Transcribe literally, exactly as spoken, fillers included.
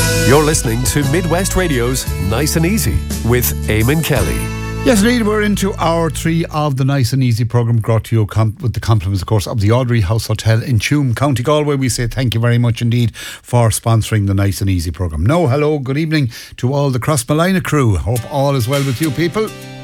You're listening to Midwest Radio's Nice and Easy with Eamon Kelly. Yes, indeed, we're into hour three of the Nice and Easy programme, brought to you com- with the compliments, of course, of the Audrey House Hotel in Tuam, County Galway. We say thank you very much indeed for sponsoring the Nice and Easy programme. Now, hello, good evening to all the Crossmolina crew. Hope all is well with you people.